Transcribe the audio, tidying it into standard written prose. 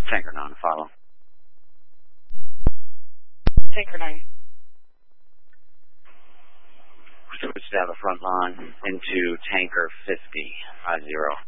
Tanker 9, follow. Tanker 9. Switch down the front line into Tanker 50, 50.